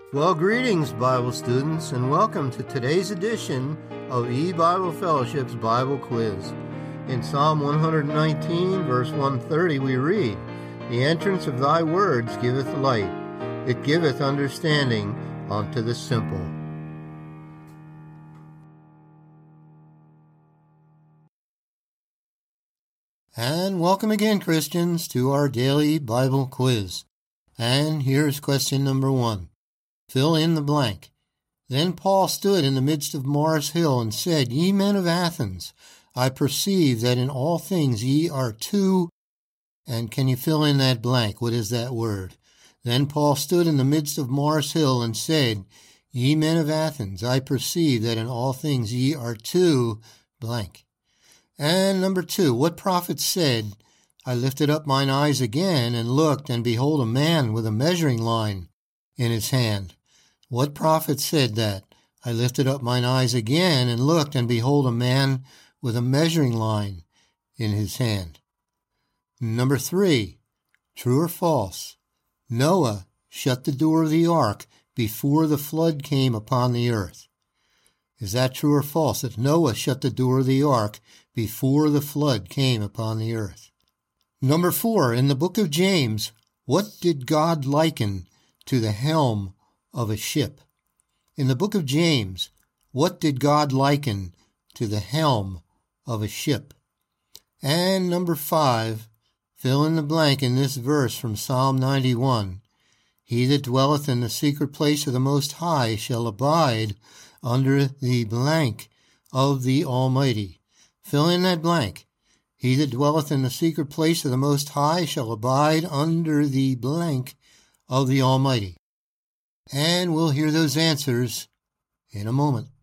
Well, greetings, Bible students, and welcome to today's edition of E-Bible Fellowship's Bible Quiz. In Psalm 119, verse 130, we read, "The entrance of thy words giveth light, it giveth understanding unto the simple." And welcome again, Christians, to our daily Bible quiz. And here's question number 1. Fill in the blank. Then Paul stood in the midst of Mars Hill and said, Ye men of Athens, I perceive that in all things ye are two. And can you fill in that blank? What is that word? Then Paul stood in the midst of Mars Hill and said, Ye men of Athens, I perceive that in all things ye are two blank. And number 2, what prophet said, I lifted up mine eyes again and looked, and behold, a man with a measuring line in his hand. What prophet said that? I lifted up mine eyes again and looked, and behold, a man with a measuring line in his hand. Number 3, true or false? Noah shut the door of the ark before the flood came upon the earth. Is that true or false, that Noah shut the door of the ark before the flood came upon the earth? Number 4, in the book of James, what did God liken to the helm of a ship? In the book of James, what did God liken to the helm of a ship? And number 5, fill in the blank in this verse from Psalm 91. He that dwelleth in the secret place of the Most High shall abide under the blank of the Almighty. Fill in that blank. He that dwelleth in the secret place of the Most High shall abide under the blank of the Almighty. And we'll hear those answers in a moment.